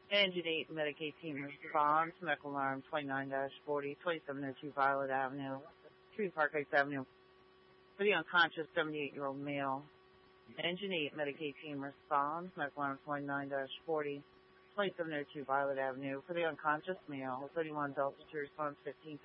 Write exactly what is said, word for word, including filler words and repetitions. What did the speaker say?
Engine eight Medicaid team responds. Medical alarm twenty-nine dash forty, twenty-seven oh two Violet Avenue, Tree Park Heights Avenue. For the unconscious seventy-eight-year-old male. Engine eight Medicaid team responds. Medical alarm twenty-nine dash forty, twenty-seven oh two Violet Avenue. For the unconscious male. thirty-one Delta two response fifteen.